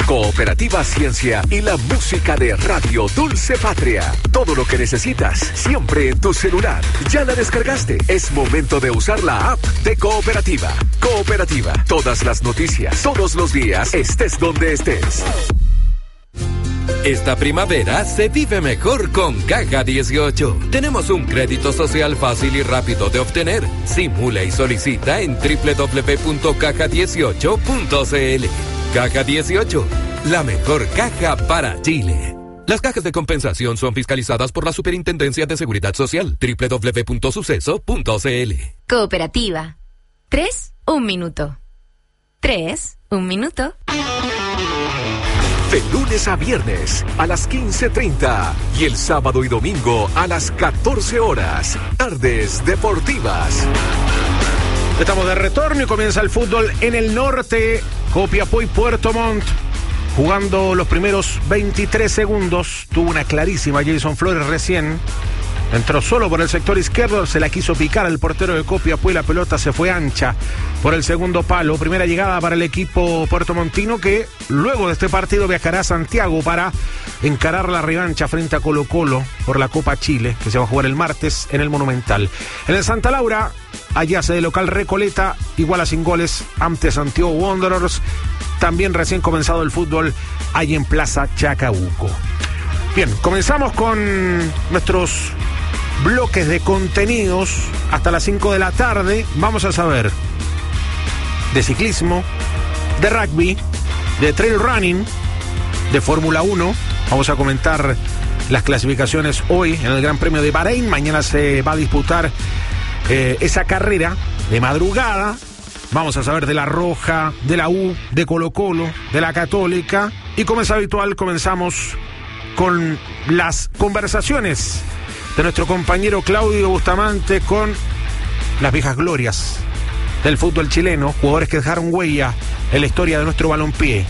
Cooperativa Ciencia y la música de Radio Dulce Patria. Todo lo que necesitas, siempre en tu celular. ¿Ya la descargaste? Es momento de usar la app de Cooperativa. Cooperativa, todas las noticias, todos los días, estés donde estés. Esta primavera se vive mejor con Caja 18. Tenemos un crédito social fácil y rápido de obtener. Simula y solicita en www.caja18.cl. Caja 18, la mejor caja para Chile. Las cajas de compensación son fiscalizadas por la Superintendencia de Seguridad Social. www.suceso.cl. Cooperativa. 3, 1 minuto. 3, 1 minuto. De lunes a viernes a las 15:30 y el sábado y domingo a las 14 horas. Tardes Deportivas. Estamos de retorno y comienza el fútbol en el norte. Copiapó y Puerto Montt jugando los primeros 23 segundos. Tuvo una clarísima Jason Flores recién. Entró solo por el sector izquierdo, se la quiso picar al portero de Copiapó y la pelota se fue ancha por el segundo palo. Primera llegada para el equipo puertomontino que luego de este partido viajará a Santiago para encarar la revancha frente a Colo-Colo por la Copa Chile, que se va a jugar el martes en el Monumental. En el Santa Laura, allá se de local Recoleta, iguala sin goles ante Santiago Wanderers. También recién comenzado el fútbol ahí en Plaza Chacabuco. Bien, comenzamos con nuestros bloques de contenidos hasta las 5 de la tarde. Vamos a saber de ciclismo, de rugby, de trail running, de Fórmula 1. Vamos a comentar las clasificaciones hoy en el Gran Premio de Bahrein. Mañana se va a disputar esa carrera de madrugada. Vamos a saber de la Roja, de la U, de Colo-Colo, de la Católica. Y como es habitual, comenzamos con las conversaciones de nuestro compañero Claudio Bustamante con las viejas glorias del fútbol chileno, jugadores que dejaron huella en la historia de nuestro balompié.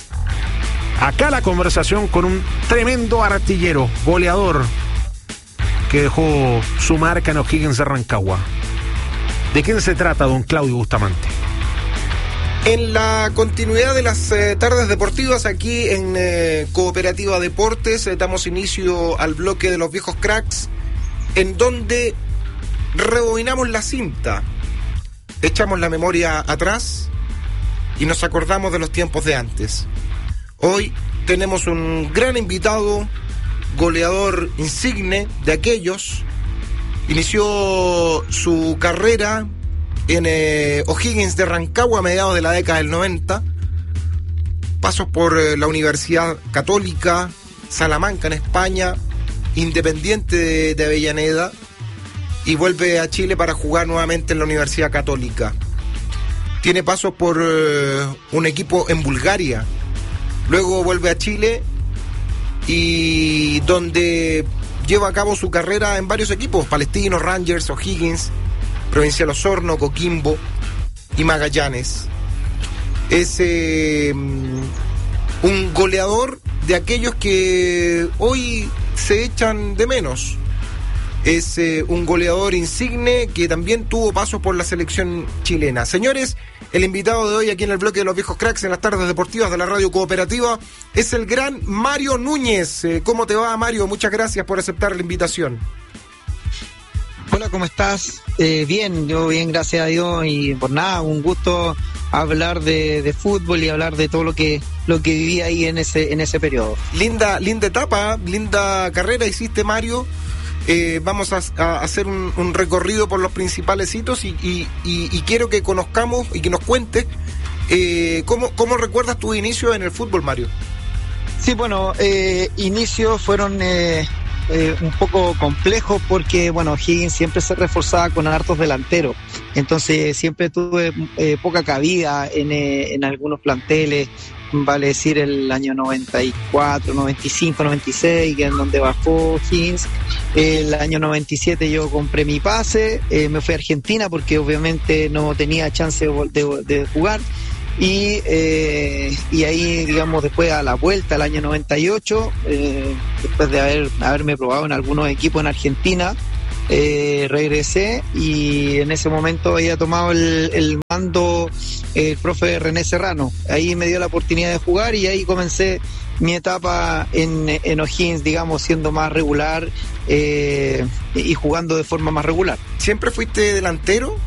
Acá la conversación con un tremendo artillero, goleador, que dejó su marca en O'Higgins de Rancagua. ¿De quién se trata, don Claudio Bustamante? En la continuidad de las tardes deportivas aquí en Cooperativa Deportes, damos inicio al bloque de los viejos cracks, en donde rebobinamos la cinta, echamos la memoria atrás y nos acordamos de los tiempos de antes. Hoy tenemos un gran invitado, goleador insigne de aquellos. Inició su carrera en O'Higgins de Rancagua a mediados de la década del 90. Pasos por la Universidad Católica, Salamanca en España, Independiente de Avellaneda, y vuelve a Chile para jugar nuevamente en la Universidad Católica. Tiene pasos por un equipo en Bulgaria. Luego vuelve a Chile y donde lleva a cabo su carrera en varios equipos: Palestino, Rangers, O'Higgins, Provincial Osorno, Coquimbo y Magallanes. Es un goleador de aquellos que hoy se echan de menos. Es un goleador insigne que también tuvo pasos por la selección chilena. Señores, el invitado de hoy aquí en el bloque de los viejos cracks en las tardes deportivas de la Radio Cooperativa es el gran Mario Núñez. ¿Cómo te va, Mario? Muchas gracias por aceptar la invitación. Hola, ¿cómo estás? Bien, yo bien, gracias a Dios, y por nada, un gusto hablar de fútbol y hablar de todo lo que viví ahí en ese periodo. Linda etapa, linda carrera hiciste, Mario. Vamos a hacer un recorrido por los principales hitos y quiero que conozcamos y que nos cuentes cómo recuerdas tu inicio en el fútbol, Mario. Sí, bueno, inicios fueron un poco complejos porque, bueno, Higgins siempre se reforzaba con hartos delanteros, entonces siempre tuve poca cabida en algunos planteles. Vale decir el año 94, 95, 96, que es donde bajó Higgins. El año 97 yo compré mi pase, me fui a Argentina porque obviamente no tenía chance de jugar. Y ahí, digamos, después a la vuelta, el año 98, después de haberme probado en algunos equipos en Argentina, regresé y en ese momento había tomado el mando el profe René Serrano. Ahí me dio la oportunidad de jugar y ahí comencé mi etapa en O'Higgins, digamos, siendo más regular y jugando de forma más regular. ¿Siempre fuiste delantero?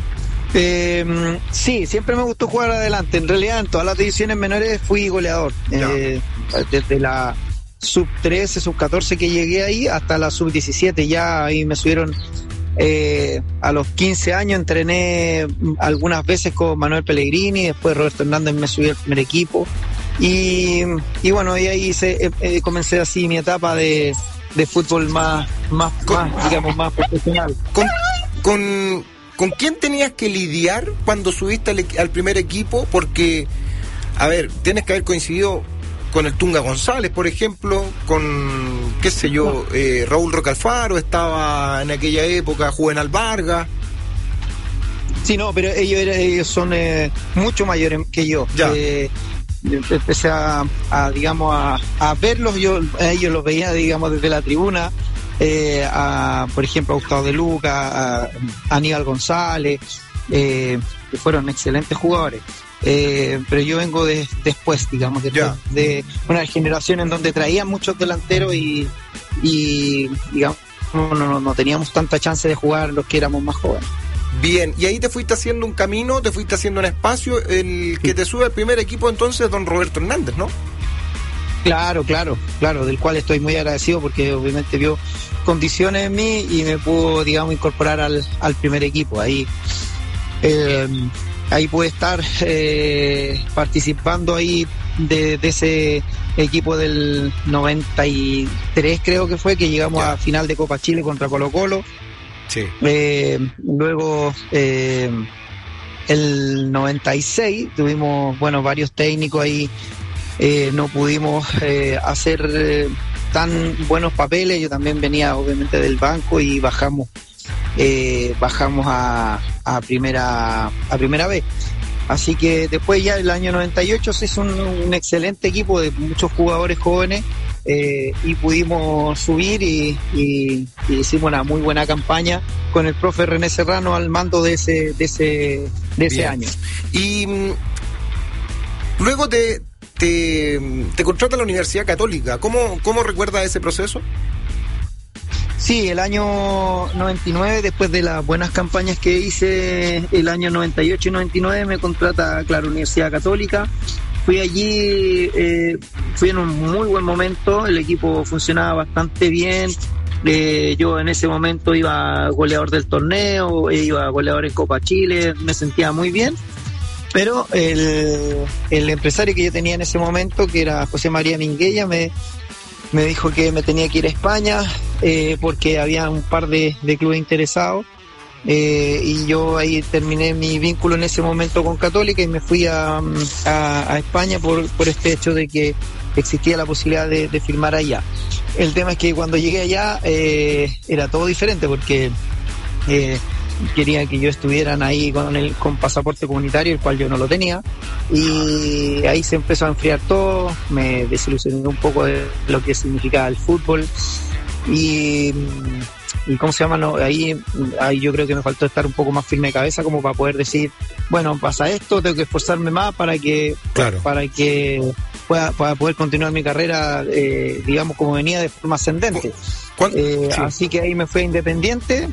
Sí, siempre me gustó jugar adelante. En realidad en todas las divisiones menores fui goleador. Desde la sub-13, sub-14 que llegué ahí hasta la sub-17, ya ahí me subieron a los 15 años, entrené algunas veces con Manuel Pellegrini, después Roberto Hernández me subió al primer equipo y bueno, y ahí comencé así mi etapa de fútbol más profesional. ¿Con quién tenías que lidiar cuando subiste al primer equipo? Porque, a ver, tienes que haber coincidido con el Tunga González, por ejemplo, con, qué sé yo, Raúl Roca Alfaro, estaba en aquella época, Juvenal Vargas. Sí, no, pero ellos son mucho mayores que yo. Empecé a verlos, a ellos los veía, digamos, desde la tribuna, por ejemplo, a Gustavo de Luca, a Aníbal González, que fueron excelentes jugadores. Pero yo vengo después, digamos, de una generación en donde traían muchos delanteros y digamos, no teníamos tanta chance de jugar los que éramos más jóvenes. Bien, y ahí te fuiste haciendo un camino, te fuiste haciendo un espacio. El que te sube al primer equipo entonces es don Roberto Hernández, ¿no? Claro, del cual estoy muy agradecido porque obviamente vio condiciones en mí y me pudo, digamos, incorporar al primer equipo. Ahí pude estar participando ahí de ese equipo del 93, creo que fue, que llegamos a final de Copa Chile contra Colo-Colo. Sí. Luego el 96 tuvimos, varios técnicos ahí, no pudimos hacer tan buenos papeles. Yo también venía obviamente del banco y bajamos a primera vez. Así que después ya el año 98 se hizo un excelente equipo de muchos jugadores jóvenes y pudimos subir y hicimos una muy buena campaña con el profe René Serrano al mando de ese año. Y luego te contrata la Universidad Católica. ¿Cómo recuerdas ese proceso? Sí, el año 99, después de las buenas campañas que hice el año 98 y 99, me contrata, claro, Universidad Católica. Fui allí, fui en un muy buen momento, el equipo funcionaba bastante bien. Yo en ese momento iba goleador del torneo, iba goleador en Copa Chile, me sentía muy bien. Pero el empresario que yo tenía en ese momento, que era José María Minguella, me dijo que me tenía que ir a España porque había un par de clubes interesados y yo ahí terminé mi vínculo en ese momento con Católica y me fui a España por este hecho de que existía la posibilidad de firmar allá. El tema es que cuando llegué allá era todo diferente porque querían que yo estuvieran ahí con pasaporte comunitario, el cual yo no lo tenía, y ahí se empezó a enfriar todo, me desilusioné un poco de lo que significaba el fútbol y ¿cómo se llama? No, ahí yo creo que me faltó estar un poco más firme de cabeza como para poder decir, bueno, pasa esto, tengo que esforzarme más para que pueda poder continuar mi carrera, digamos, como venía, de forma ascendente. Sí. Así que ahí me fui a Independiente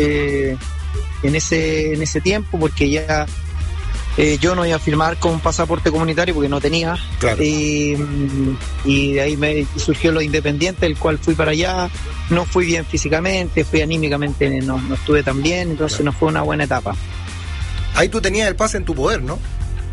en ese tiempo, porque ya yo no iba a firmar con pasaporte comunitario porque no tenía. Claro. Y de ahí me surgió lo Independiente, el cual fui para allá. No fui bien físicamente, fui anímicamente, no estuve tan bien, entonces no fue una buena etapa. Ahí tú tenías el pase en tu poder, ¿no?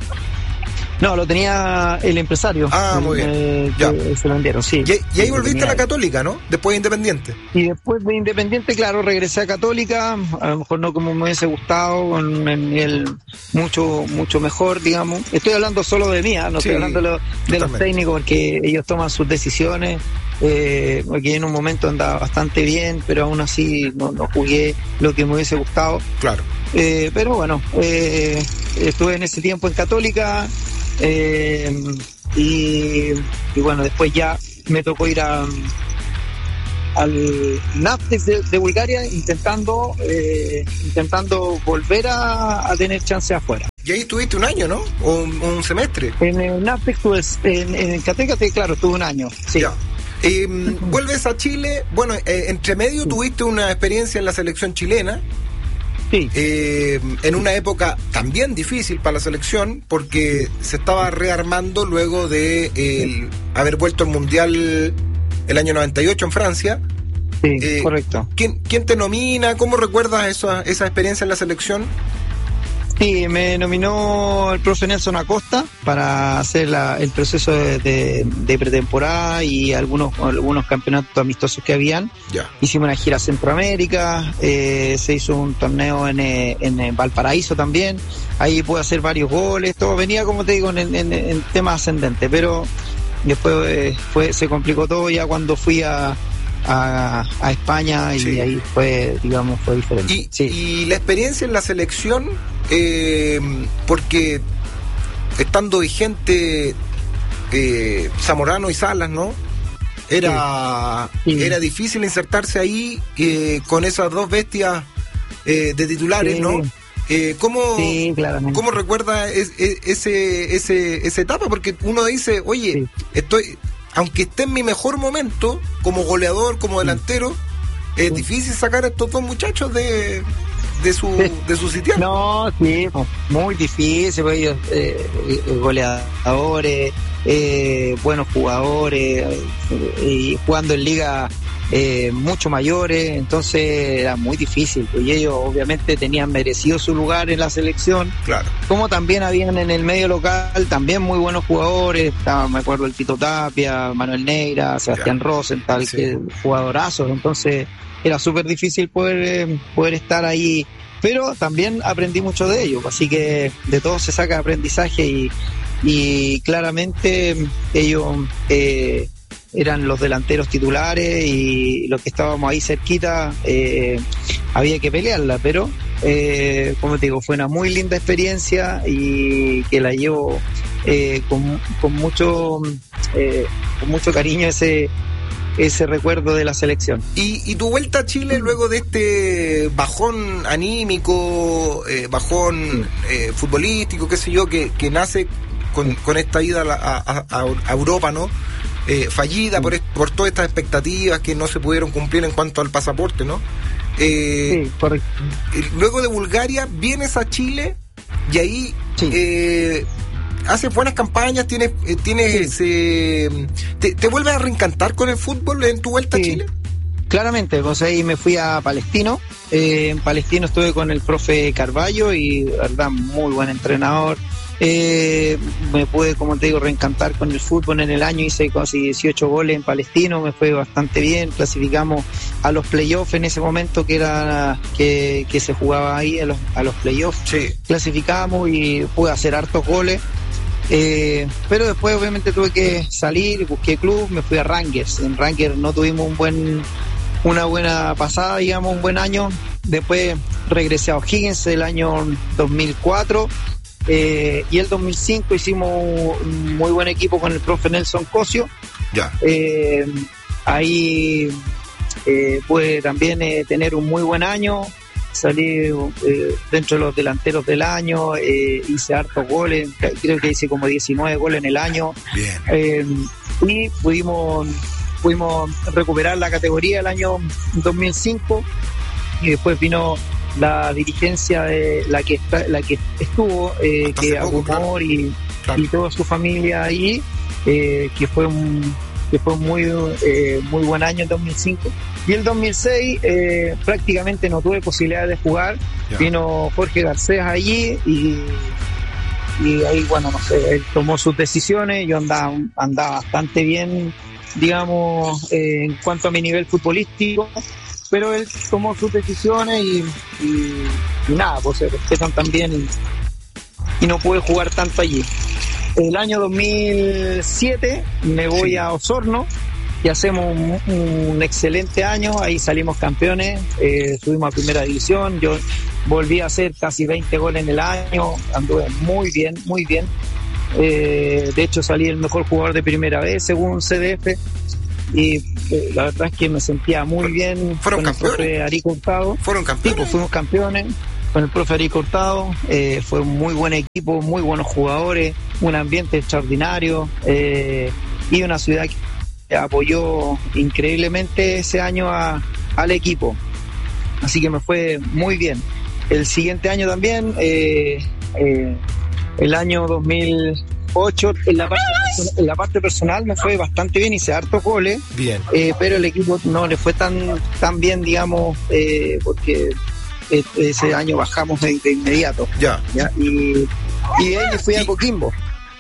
No, lo tenía el empresario. Muy bien. Se lo vendieron, sí. Y ahí volviste a la Católica, ¿no? Después de Independiente. Y después de Independiente, claro, regresé a Católica, a lo mejor no como me hubiese gustado, con el nivel mucho mejor, digamos. Estoy hablando solo de mí, no estoy hablando de los técnicos, porque ellos toman sus decisiones, porque en un momento andaba bastante bien, pero aún así no jugué lo que me hubiese gustado. Claro. Pero bueno, estuve en ese tiempo en Católica, y bueno, después ya me tocó ir a Naftex de Bulgaria intentando volver a tener chance afuera. Y ahí estuviste un año, ¿no? O un semestre. En el Naftex, pues, en Catecate, claro, estuve un año. Sí. Ya. Vuelves a Chile. Bueno, entre medio tuviste una experiencia en la selección chilena. Sí. En una época también difícil para la selección, porque se estaba rearmando luego de haber vuelto al Mundial el año 98 en Francia. Sí, correcto. ¿Quién te nomina? ¿Cómo recuerdas esa experiencia en la selección? Sí, me nominó el profe Nelson Acosta para hacer el proceso de pretemporada y algunos campeonatos amistosos que habían. Ya. Hicimos una gira a Centroamérica, se hizo un torneo en Valparaíso también. Ahí pude hacer varios goles, todo venía, como te digo, en tema ascendente, pero después se complicó todo ya cuando fui a España y sí. Ahí fue diferente. Y la experiencia en la selección, porque estando vigente Zamorano y Salas, ¿no? Era difícil insertarse ahí con esas dos bestias de titulares, sí. ¿no? ¿Cómo recuerda esa etapa? Porque uno dice, oye, aunque esté en mi mejor momento, como goleador, como delantero, es difícil sacar a estos dos muchachos de su sitial. No, sí, muy difícil, pues ellos goleadores, buenos jugadores, y jugando en liga mucho mayores, entonces era muy difícil, pues, y ellos obviamente tenían merecido su lugar en la selección, claro. Como también habían en el medio local también muy buenos jugadores, me acuerdo el Tito Tapia, Manuel Neira, Sebastián Rosenthal, sí. Que jugadorazos, entonces era súper difícil poder estar ahí, pero también aprendí mucho de ellos, así que de todo se saca aprendizaje y claramente ellos eran los delanteros titulares y los que estábamos ahí cerquita había que pelearla, pero como te digo, fue una muy linda experiencia y que la llevo con mucho cariño ese recuerdo de la selección. Y tu vuelta a Chile luego de este bajón anímico, bajón futbolístico, qué sé yo, que nace con esta ida a Europa, ¿no? Fallida por todas estas expectativas que no se pudieron cumplir en cuanto al pasaporte, ¿no? Sí, correcto. Luego de Bulgaria vienes a Chile y ahí haces buenas campañas, te vuelves a reencantar con el fútbol en tu vuelta a Chile. Claramente, pues ahí me fui a Palestino. En Palestino estuve con el profe Carballo y, verdad, muy buen entrenador. Me pude, como te digo, reencantar con el fútbol. En el año hice casi 18 goles en Palestino, me fue bastante bien. Clasificamos a los playoffs en ese momento que se jugaba ahí a los playoffs. Sí. Clasificamos y pude hacer hartos goles. Pero después obviamente tuve que salir, busqué club, me fui a Rangers. En Rangers no tuvimos una buena pasada, digamos, un buen año. Después regresé a O'Higgins el año 2004 y el 2005 hicimos un muy buen equipo con el profe Nelson Cosio. Ya. Ahí pude también tener un muy buen año. Salí dentro de los delanteros del año, hice hartos goles, creo que hice como 19 goles en el año. Bien. Y pudimos recuperar la categoría el año 2005 y después vino la dirigencia de la que estuvo, que Agumor y toda su familia ahí, que fue muy buen año en 2005. Y el 2006 prácticamente no tuve posibilidad de jugar. Ya. Vino Jorge Garcés allí y ahí, bueno, no sé, él tomó sus decisiones. Yo andaba bastante bien, digamos, en cuanto a mi nivel futbolístico, pero él tomó sus decisiones y nada, pues se respetan también y no pude jugar tanto allí. El año 2007 me voy a Osorno y hacemos un excelente año, ahí salimos campeones, subimos a primera división, yo volví a hacer casi 20 goles en el año, anduve muy bien, muy bien. De hecho salí el mejor jugador de primera vez según CDF y la verdad es que me sentía muy bien. ¿Fueron con campeones? El profe Ari Hurtado. ¿Fueron campeones? Sí, pues fuimos campeones con el profe Ari Hurtado. Fue un muy buen equipo, muy buenos jugadores, un ambiente extraordinario y una ciudad que apoyó increíblemente ese año al equipo. Así que me fue muy bien. El siguiente año también, el año 2008, en la parte personal me fue bastante bien, hice hartos goles. Bien. Pero el equipo no le fue tan bien, digamos, porque ese año bajamos de inmediato. Ya. Y de ahí me fui a Coquimbo.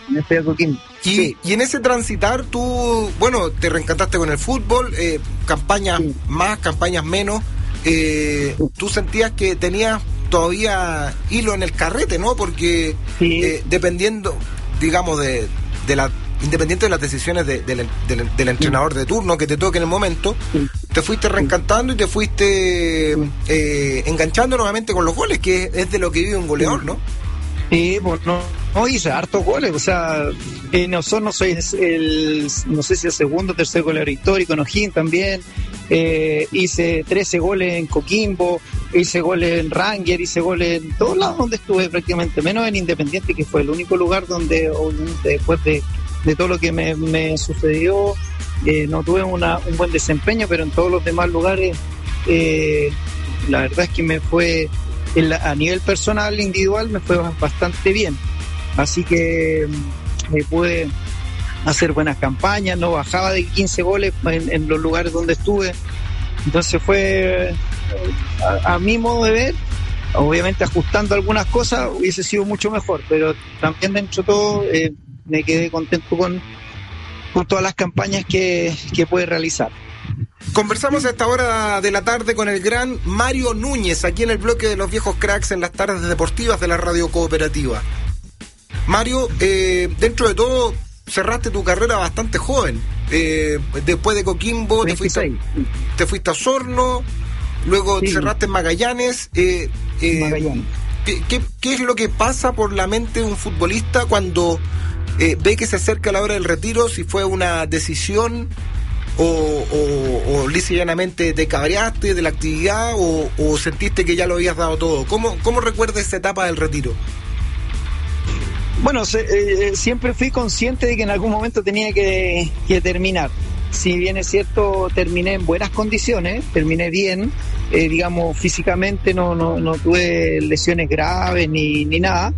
Sí. Y en ese transitar tú, bueno, te reencantaste con el fútbol, campañas Sí. más, campañas menos. Tú sentías que tenías todavía hilo en el carrete, ¿no? Porque Sí. dependiendo, digamos, de la independiente de las decisiones del entrenador de turno que te toque en el momento, Sí. te fuiste reencantando y te fuiste enganchando nuevamente con los goles, que es de lo que vive un goleador, ¿no? Sí, pues no hice hartos goles, o sea, no soy no sé si el segundo o tercer goleador histórico, en O'Higgins también, hice 13 goles en Coquimbo, hice goles en Ranger, hice goles en todos lados donde estuve prácticamente, menos en Independiente, que fue el único lugar donde, obviamente, después de todo lo que me sucedió, no tuve un buen desempeño, pero en todos los demás lugares, la verdad es que me fue... a nivel personal, individual, me fue bastante bien. Así que me pude hacer buenas campañas, no bajaba de 15 goles en los lugares donde estuve. Entonces fue, a mi modo de ver, obviamente ajustando algunas cosas, hubiese sido mucho mejor, pero también dentro de todo me quedé contento con todas las campañas que pude realizar. Conversamos a esta hora de la tarde con el gran Mario Núñez, aquí en el bloque de los viejos cracks en las tardes deportivas de la Radio Cooperativa. Mario, dentro de todo, cerraste tu carrera bastante joven. Después de Coquimbo, te fuiste a Osorno, luego Sí. cerraste en Magallanes. Magallanes. ¿Qué es lo que pasa por la mente de un futbolista cuando ve que se acerca la hora del retiro? Si fue una decisión o lisa y llanamente te cabreaste de la actividad o sentiste que ya lo habías dado todo. ¿Cómo recuerdas esa etapa del retiro? Bueno, siempre fui consciente de que en algún momento tenía que terminar. Si bien es cierto, terminé en buenas condiciones, terminé bien, digamos, físicamente no tuve lesiones graves ni nada.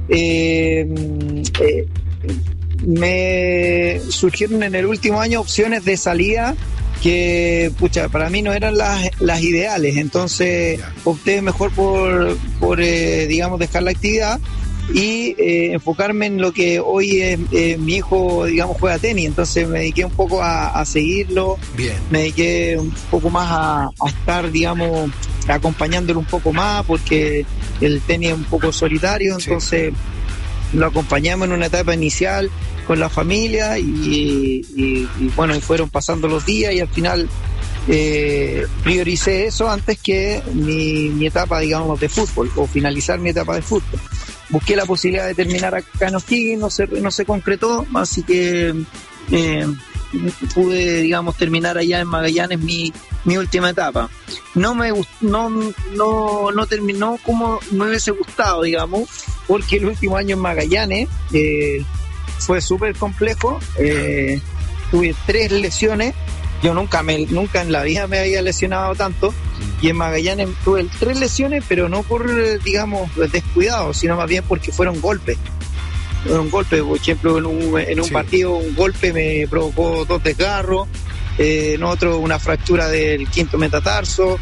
Me surgieron en el último año opciones de salida que, para mí no eran las ideales, entonces opté mejor por digamos, dejar la actividad y enfocarme en lo que hoy es mi hijo, digamos, juega tenis, entonces me dediqué un poco a seguirlo. Bien. Me dediqué un poco más a estar, digamos, acompañándolo un poco más, porque el tenis es un poco solitario, entonces lo acompañamos en una etapa inicial con la familia y bueno, y fueron pasando los días y al final prioricé eso antes que mi etapa, digamos, de fútbol, o finalizar mi etapa de fútbol. Busqué la posibilidad de terminar acá en O'Higgins, no se concretó, así que pude, digamos, terminar allá en Magallanes mi última etapa. No terminó como me hubiese gustado, digamos, porque el último año en Magallanes fue súper complejo. Tuve 3 lesiones. Yo nunca en la vida me había lesionado tanto, y en Magallanes tuve 3 lesiones, pero no por, digamos, descuidado, sino más bien porque fueron golpes. Por ejemplo, en un partido un golpe me provocó 2 desgarros, en otro una fractura del 5º metatarso,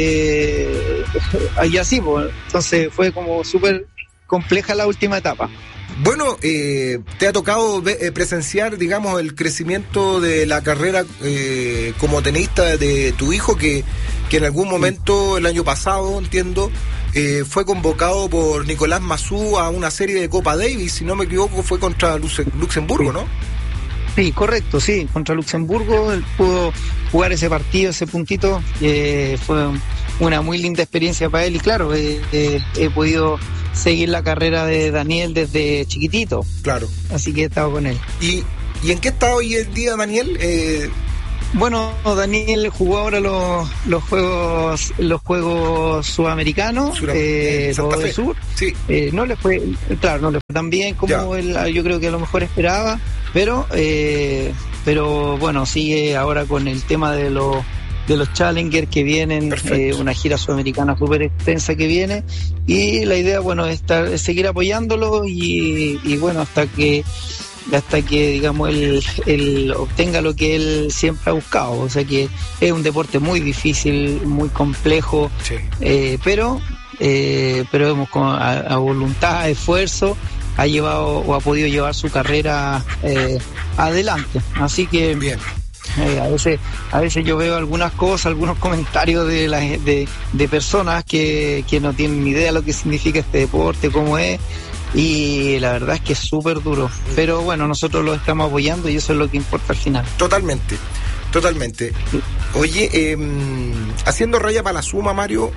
y así, pues. Entonces fue como súper compleja la última etapa. Bueno, te ha tocado presenciar, digamos, el crecimiento de la carrera como tenista de tu hijo, que en algún momento, el año pasado, entiendo, fue convocado por Nicolás Massú a una serie de Copa Davis, si no me equivoco, fue contra Luxemburgo, ¿no? Sí, correcto, sí, contra Luxemburgo. Él pudo jugar ese partido, ese puntito, fue una muy linda experiencia para él, y claro, he podido seguir la carrera de Daniel desde chiquitito. Claro. Así que he estado con él. ¿Y en qué está hoy el día, Daniel? Bueno, Daniel jugó ahora los juegos sudamericanos, los del sur. Sí. No le fue tan bien como yo creo que a lo mejor esperaba, pero bueno, sigue ahora con el tema de los Challengers que vienen, una gira sudamericana súper extensa que viene, y la idea, bueno, es seguir apoyándolo y bueno, hasta que digamos él obtenga lo que él siempre ha buscado. O sea que es un deporte muy difícil, muy complejo, sí. Pero a voluntad, a esfuerzo, ha llevado o ha podido llevar su carrera adelante. Así que bien. A veces yo veo algunas cosas, algunos comentarios de personas que no tienen ni idea de lo que significa este deporte, cómo es, y la verdad es que es súper duro, pero bueno, nosotros lo estamos apoyando y eso es lo que importa al final. Totalmente. Oye, haciendo raya para la suma, Mario,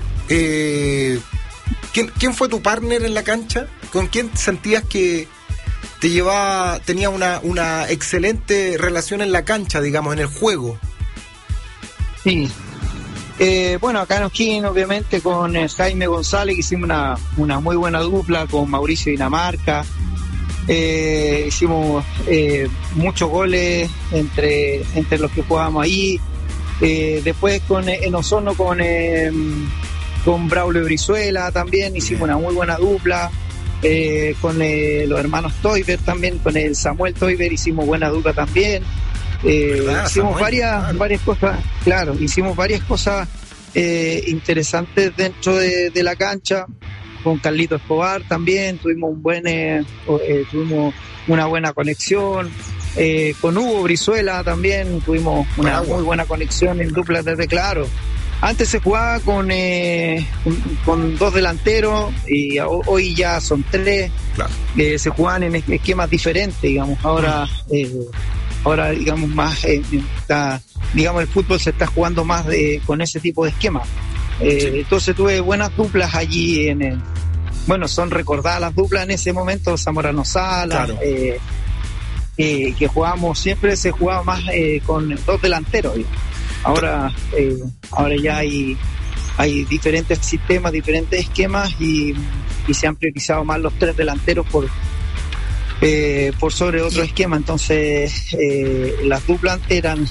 ¿quién fue tu partner en la cancha? ¿Con quién sentías que tenía una excelente relación en la cancha, digamos, en el juego? Sí. Bueno, acá en O'Higgins, obviamente, con Jaime González, que hicimos una muy buena dupla, con Mauricio Dinamarca. Hicimos muchos goles entre los que jugábamos ahí. Después en Osorno con Braulio Brizuela también hicimos una muy buena dupla. Con los hermanos Toiber también, con el Samuel Toiber hicimos buena dupla también. Hicimos varias cosas, claro, hicimos varias cosas interesantes dentro de la cancha. Con Carlito Escobar también tuvimos tuvimos una buena conexión. Con Hugo Brizuela también tuvimos una muy buena conexión en duplas desde claro. Antes se jugaba con 2 delanteros y hoy ya son 3. Claro. Se jugaban en esquemas diferentes, digamos. Ahora digamos más digamos el fútbol se está jugando más con ese tipo de esquema. Entonces tuve buenas duplas allí bueno, son recordadas las duplas en ese momento, Zamorano Sala, claro. Que jugábamos, siempre se jugaba más con 2 delanteros, digamos. Ahora ya hay diferentes sistemas, diferentes esquemas y se han priorizado más los 3 delanteros por sobre otro esquema. Entonces las duplas eran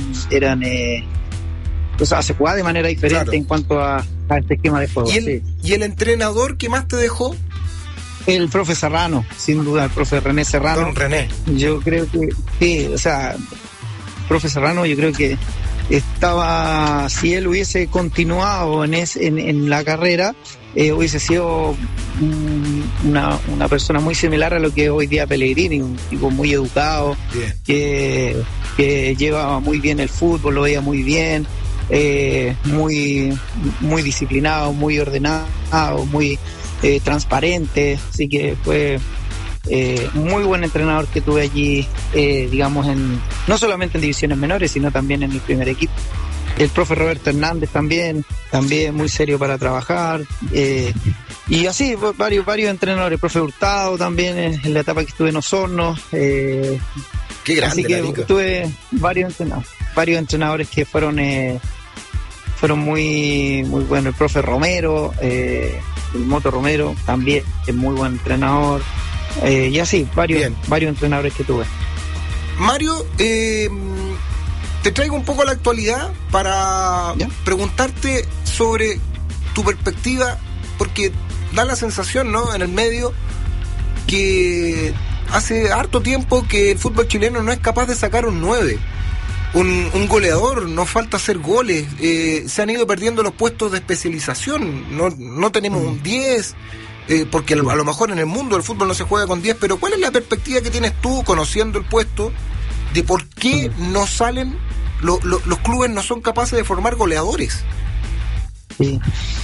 o sea, se jugaba de manera diferente, claro, en cuanto a este esquema de juego. ¿Y el entrenador que más te dejó? El profe Serrano, sin duda, el profe René Serrano. Don René. Yo creo que sí, o sea, el profe Serrano, yo creo que si él hubiese continuado en la carrera, hubiese sido una persona muy similar a lo que hoy día Pellegrini, un tipo muy educado, que llevaba muy bien el fútbol, lo veía muy bien, muy disciplinado, muy ordenado, muy transparente. Así que fue muy buen entrenador que tuve allí, digamos, no solamente en divisiones menores, sino también en el primer equipo. El profe Roberto Hernández también muy serio para trabajar, y así varios entrenadores. El profe Hurtado también en la etapa que estuve en Osorno. Qué grande. Así que tuve varios entrenadores que fueron muy buenos. El profe Romero, el Moto Romero también es muy buen entrenador. Y así, varios entrenadores que tuve. Mario, te traigo un poco a la actualidad para preguntarte sobre tu perspectiva, porque da la sensación, ¿no?, en el medio, que hace harto tiempo que el fútbol chileno no es capaz de sacar un 9, un goleador. Nos falta hacer goles. Se han ido perdiendo los puestos de especialización. No tenemos un 10. Porque a lo mejor en el mundo del fútbol no se juega con 10, pero ¿cuál es la perspectiva que tienes tú, conociendo el puesto, de por qué no salen, los clubes no son capaces de formar goleadores? Sí.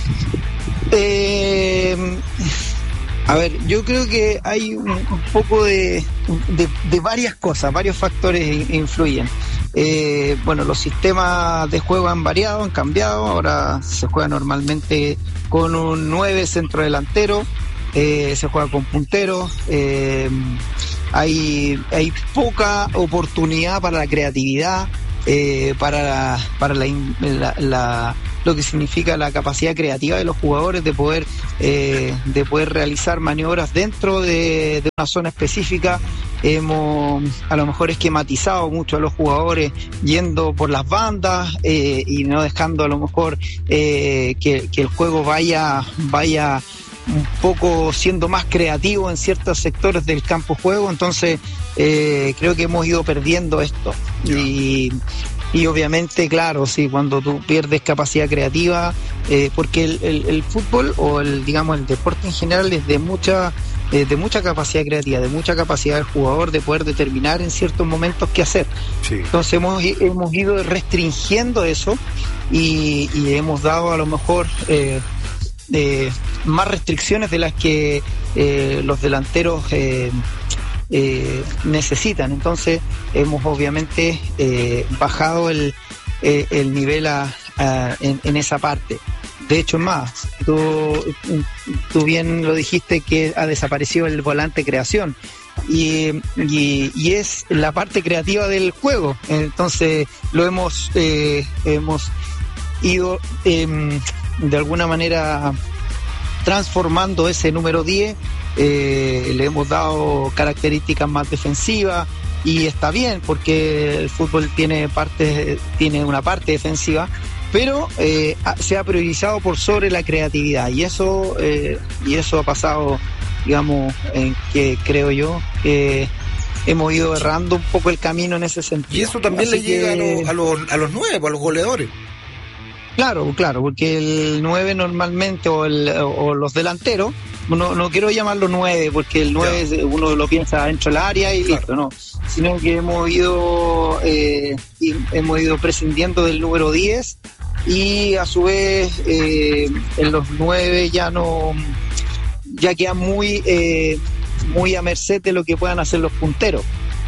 A ver, yo creo que hay un poco de varias cosas, varios factores influyen. Bueno, los sistemas de juego han variado, han cambiado. Ahora se juega normalmente con un 9 centro delantero, se juega con punteros. Hay poca oportunidad para la creatividad. para lo que significa la capacidad creativa de los jugadores de poder realizar maniobras dentro de una zona específica. Hemos a lo mejor esquematizado mucho a los jugadores yendo por las bandas y no dejando a lo mejor que el juego vaya un poco siendo más creativo en ciertos sectores del campo de juego. Entonces creo que hemos ido perdiendo esto y obviamente, claro, sí, cuando tú pierdes capacidad creativa, porque el fútbol o el deporte en general es de mucha capacidad creativa, de mucha capacidad del jugador de poder determinar en ciertos momentos qué hacer. Sí. Entonces hemos ido restringiendo eso y hemos dado a lo mejor más restricciones de las que los delanteros necesitan. Entonces hemos obviamente bajado el nivel en esa parte. De hecho, más, tú bien lo dijiste que ha desaparecido el volante creación y es la parte creativa del juego. Entonces lo hemos ido de alguna manera transformando ese número 10, le hemos dado características más defensivas y está bien porque el fútbol tiene una parte defensiva, pero se ha priorizado por sobre la creatividad y eso ha pasado, digamos, en que creo yo que hemos ido errando un poco el camino en ese sentido. Y eso también le llega a los nuevos, a los goleadores. Claro, porque el 9 normalmente o los delanteros, no quiero llamarlo 9 porque el 9 uno lo piensa dentro del área y listo, no, sino que hemos ido prescindiendo del número 10 y a su vez en los 9 ya quedan muy a merced de lo que puedan hacer los punteros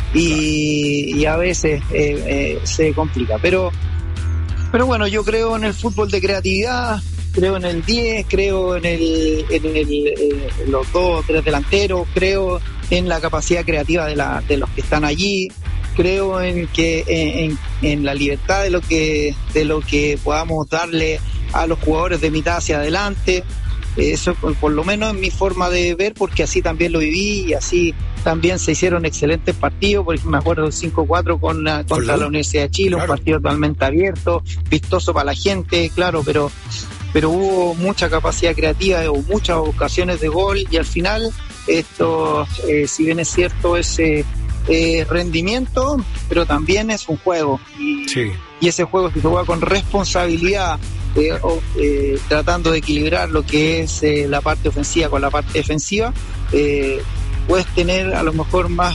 y a veces se complica, pero bueno, yo creo en el fútbol de creatividad, creo en el 10, creo en los 2 o 3 delanteros, creo en la capacidad creativa de los que están allí, creo en la libertad de lo que podamos darle a los jugadores de mitad hacia adelante. Eso por lo menos es mi forma de ver, porque así también lo viví y así también se hicieron excelentes partidos. Por ejemplo, me acuerdo del 5-4 contra la Universidad de Chile, claro. Un partido totalmente abierto, vistoso para la gente, claro, pero hubo mucha capacidad creativa, hubo muchas ocasiones de gol y al final esto, si bien es cierto, es rendimiento, pero también es un juego y ese juego se juega con responsabilidad, tratando de equilibrar lo que es la parte ofensiva con la parte defensiva. Puedes tener a lo mejor más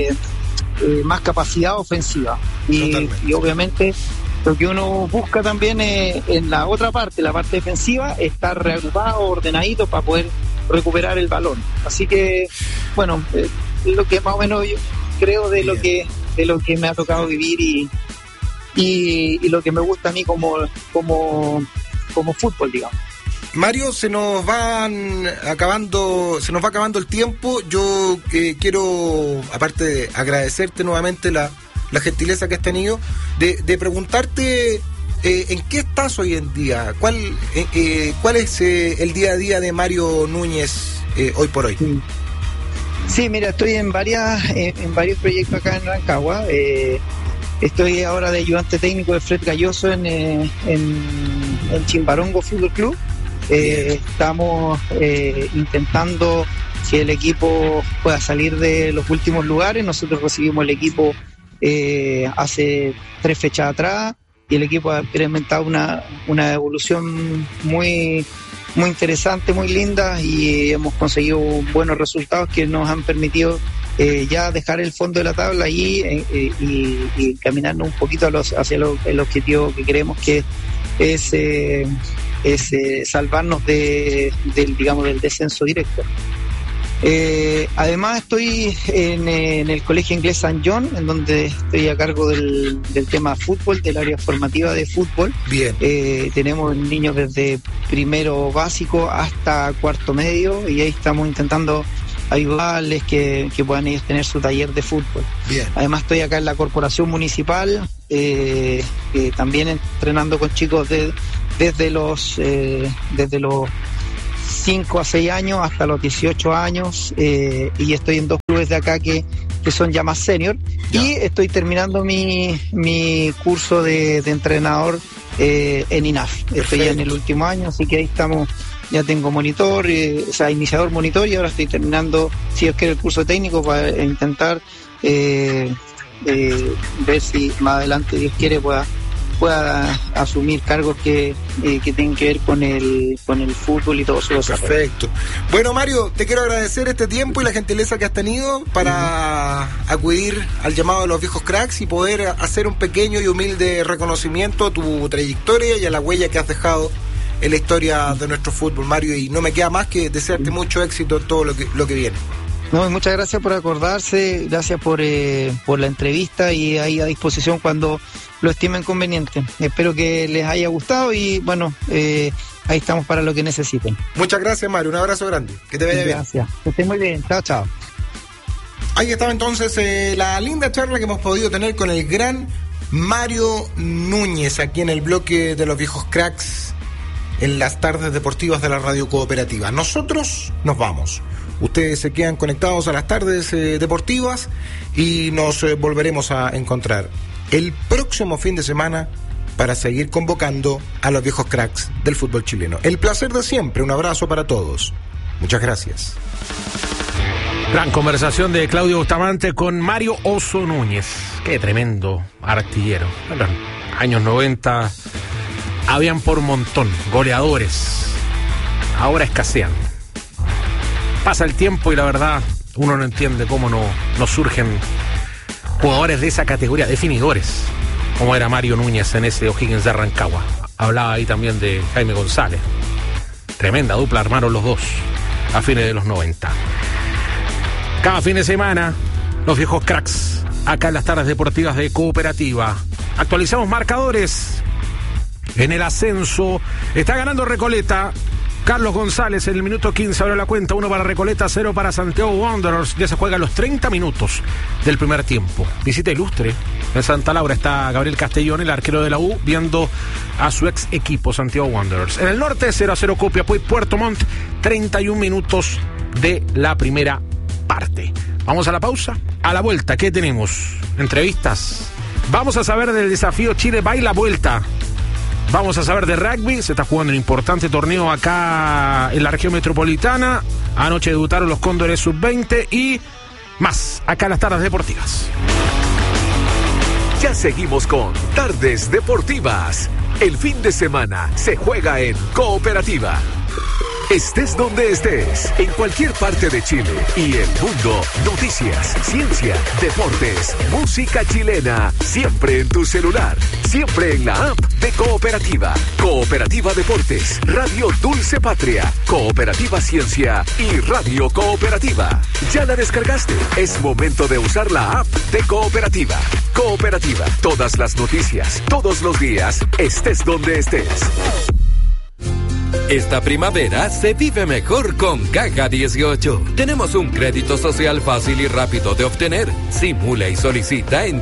capacidad ofensiva y obviamente lo que uno busca también en la otra parte, la parte defensiva, estar reagrupado, ordenadito para poder recuperar el balón. Así que bueno, es lo que más o menos yo creo de lo que me ha tocado vivir y lo que me gusta a mí como fútbol, digamos. Mario, se nos va acabando el tiempo. Yo quiero, aparte de agradecerte nuevamente la gentileza que has tenido, de preguntarte en qué estás hoy en día, cuál es el día a día de Mario Núñez hoy por hoy. Sí, mira, estoy en varios proyectos acá en Rancagua. Estoy ahora de ayudante técnico de Fred Galloso en Chimbarongo Fútbol Club. Estamos intentando que el equipo pueda salir de los últimos lugares. Nosotros recibimos el equipo hace 3 fechas atrás y el equipo ha experimentado una evolución muy interesante, muy linda, y hemos conseguido buenos resultados que nos han permitido ya dejar el fondo de la tabla ahí y caminarnos un poquito hacia el objetivo que queremos, que es salvarnos del descenso directo. Además estoy en el Colegio Inglés San John, en donde estoy a cargo del tema fútbol, del área formativa de fútbol. Bien. Tenemos niños desde primero básico hasta cuarto medio y ahí estamos intentando ayudarles, que puedan ellos tener su taller de fútbol. Bien. Además estoy acá en la corporación municipal, también entrenando con chicos desde los 5 a 6 años hasta los 18 años, y estoy en 2 clubes de acá que son ya más senior, y estoy terminando mi curso de entrenador en INAF. Estoy ya en el último año, así que ahí estamos. Ya tengo monitor, iniciador, monitor, y ahora estoy terminando, si Dios quiere, el curso técnico para intentar ver si más adelante, Dios quiere, pueda asumir cargos que tienen que ver con el fútbol y todo eso. Perfecto. Bueno, Mario, te quiero agradecer este tiempo y la gentileza que has tenido para acudir al llamado de los viejos cracks y poder hacer un pequeño y humilde reconocimiento a tu trayectoria y a la huella que has dejado en la historia de nuestro fútbol, Mario, y no me queda más que desearte mucho éxito en todo lo que viene. No, muchas gracias por acordarse, gracias por la entrevista, y ahí a disposición cuando lo estimen conveniente. Espero que les haya gustado y bueno, ahí estamos para lo que necesiten. Muchas gracias, Mario, un abrazo grande, que te vaya bien. Gracias, que estés muy bien, chao, chao. Ahí estaba entonces la linda charla que hemos podido tener con el gran Mario Núñez aquí en el bloque de los viejos cracks en las tardes deportivas de la Radio Cooperativa. Nosotros nos vamos. Ustedes se quedan conectados a las tardes deportivas y nos volveremos a encontrar el próximo fin de semana para seguir convocando a los viejos cracks del fútbol chileno. El placer de siempre, un abrazo para todos. Muchas gracias. Gran conversación de Claudio Bustamante con Mario Oso Núñez. Qué tremendo artillero. En los años 90 habían por montón goleadores. Ahora escasean. Pasa el tiempo y la verdad uno no entiende cómo no surgen jugadores de esa categoría, definidores, como era Mario Núñez en ese O'Higgins de Rancagua. Hablaba ahí también de Jaime González. Tremenda dupla armaron los dos a fines de los 90. Cada fin de semana, los viejos cracks, acá en las tardes deportivas de Cooperativa. Actualizamos marcadores. En el ascenso está ganando Recoleta. Carlos González en el minuto 15 abre la cuenta, 1 para Recoleta, 0 para Santiago Wanderers. Ya se juega los 30 minutos del primer tiempo. Visita ilustre. En Santa Laura está Gabriel Castellón, el arquero de la U, viendo a su ex equipo Santiago Wanderers. En el norte, 0-0 Copiapó y Puerto Montt, 31 minutos de la primera parte. Vamos a la pausa. A la vuelta, ¿qué tenemos? Entrevistas. Vamos a saber del desafío Chile Baila Vuelta. Vamos a saber de rugby. Se está jugando un importante torneo acá en la región metropolitana. Anoche debutaron los Cóndores Sub-20 y más acá en las tardes deportivas. Ya seguimos con Tardes Deportivas. El fin de semana se juega en Cooperativa. Estés donde estés, en cualquier parte de Chile y el mundo, noticias, ciencia, deportes, música chilena, siempre en tu celular, siempre en la app de Cooperativa. Cooperativa Deportes, Radio Dulce Patria, Cooperativa Ciencia y Radio Cooperativa. ¿Ya la descargaste? Es momento de usar la app de Cooperativa. Cooperativa, todas las noticias, todos los días, estés donde estés. Esta primavera se vive mejor con Caja 18. Tenemos un crédito social fácil y rápido de obtener. Simula y solicita en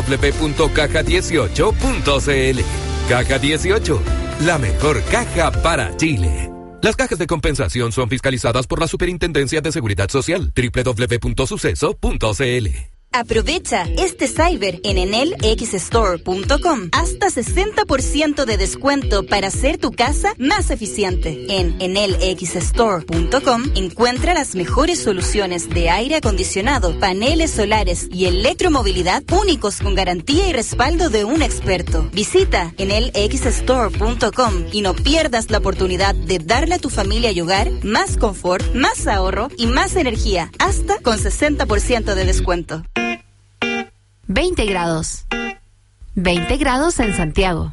www.caja18.cl. Caja 18, la mejor caja para Chile. Las cajas de compensación son fiscalizadas por la Superintendencia de Seguridad Social. www.suceso.cl. Aprovecha este cyber en enelxstore.com. Hasta 60% de descuento para hacer tu casa más eficiente. En enelxstore.com encuentra las mejores soluciones de aire acondicionado, paneles solares y electromovilidad únicos con garantía y respaldo de un experto. Visita enelxstore.com y no pierdas la oportunidad de darle a tu familia y hogar más confort, más ahorro y más energía, hasta con 60% de descuento. 20 grados. 20 grados en Santiago.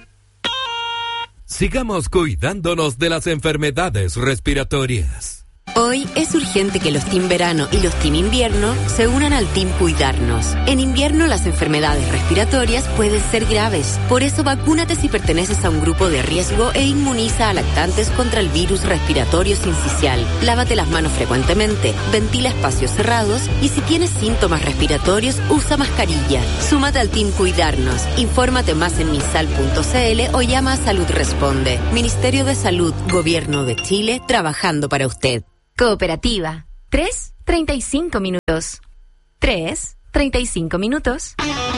Sigamos cuidándonos de las enfermedades respiratorias. Hoy es urgente que los Team Verano y los Team Invierno se unan al Team Cuidarnos. En invierno las enfermedades respiratorias pueden ser graves. Por eso vacúnate si perteneces a un grupo de riesgo e inmuniza a lactantes contra el virus respiratorio sincicial. Lávate las manos frecuentemente, ventila espacios cerrados y si tienes síntomas respiratorios, usa mascarilla. Súmate al Team Cuidarnos. Infórmate más en minsal.cl o llama a Salud Responde. Ministerio de Salud, Gobierno de Chile, trabajando para usted. Cooperativa. 3:35 minutos. 3:35 minutos.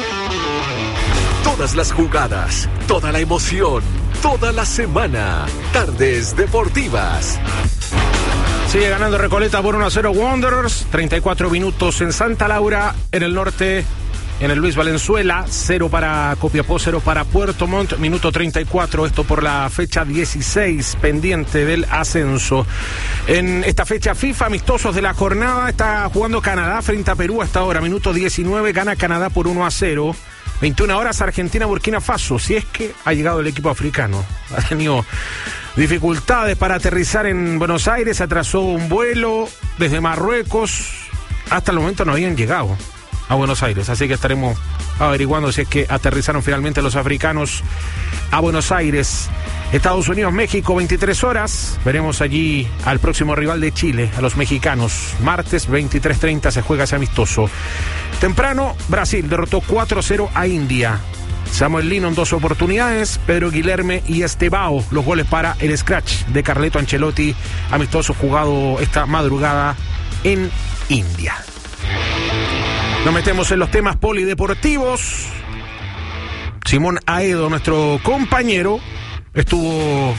Todas las jugadas, toda la emoción, toda la semana. Tardes Deportivas. Sigue ganando Recoleta por 1-0 Wanderers. 34 minutos en Santa Laura, en el norte. En el Luis Valenzuela, 0 para Copiapó, 0 para Puerto Montt, minuto 34, esto por la fecha 16, pendiente del ascenso. En esta fecha FIFA, amistosos de la jornada, está jugando Canadá frente a Perú hasta ahora, minuto 19, gana Canadá por 1-0. 21 horas Argentina-Burkina Faso, si es que ha llegado el equipo africano. Ha tenido dificultades para aterrizar en Buenos Aires, atrasó un vuelo desde Marruecos, hasta el momento no habían llegado a Buenos Aires, así que estaremos averiguando si es que aterrizaron finalmente los africanos a Buenos Aires. Estados Unidos, México, 23 horas, veremos allí al próximo rival de Chile, a los mexicanos. Martes 23:30 se juega ese amistoso. Temprano, Brasil derrotó 4-0 a India. Samuel Lino en 2 oportunidades, Pedro Guilherme y Estebao, los goles para el scratch de Carleto Ancelotti, amistoso jugado esta madrugada en India. Nos metemos en los temas polideportivos. Simón Aedo, nuestro compañero, estuvo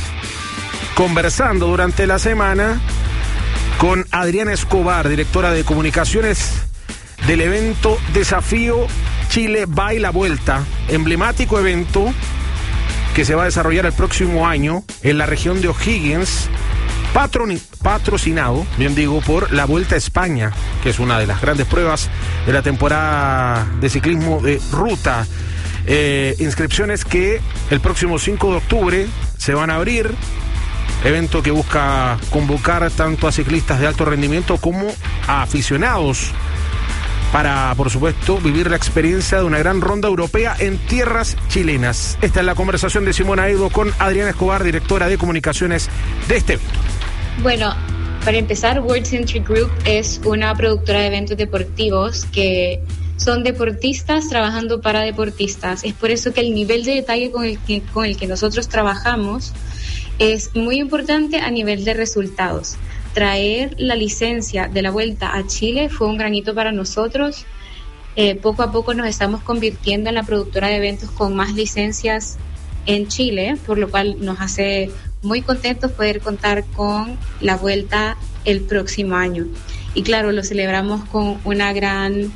conversando durante la semana con Adriana Escobar, directora de comunicaciones del evento Desafío Chile Va y la Vuelta, emblemático evento que se va a desarrollar el próximo año en la región de O'Higgins, patrocinado, bien digo, por la Vuelta a España, que es una de las grandes pruebas de la temporada de ciclismo de ruta. Inscripciones que el próximo 5 de octubre se van a abrir, evento que busca convocar tanto a ciclistas de alto rendimiento como a aficionados para, por supuesto, vivir la experiencia de una gran ronda europea en tierras chilenas. Esta es la conversación de Simón Aedo con Adriana Escobar, directora de comunicaciones de este evento. Bueno, para empezar, World Centric Group es una productora de eventos deportivos que son deportistas trabajando para deportistas. Es por eso que el nivel de detalle con el que nosotros trabajamos es muy importante a nivel de resultados. Traer la licencia de la Vuelta a Chile fue un gran hito para nosotros. Poco a poco nos estamos convirtiendo en la productora de eventos con más licencias en Chile, por lo cual nos hace muy contentos poder contar con la Vuelta el próximo año. Y claro, lo celebramos con un gran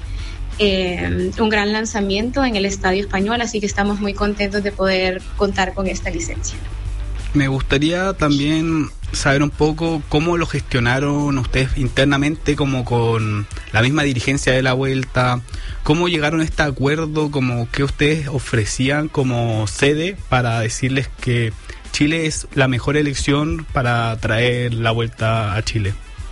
lanzamiento en el Estadio Español, así que estamos muy contentos de poder contar con esta licencia. Me gustaría también saber un poco cómo lo gestionaron ustedes internamente, como con la misma dirigencia de la Vuelta, cómo llegaron a este acuerdo, como que ustedes ofrecían como sede para decirles que Chile es la mejor elección para traer la Vuelta a Chile.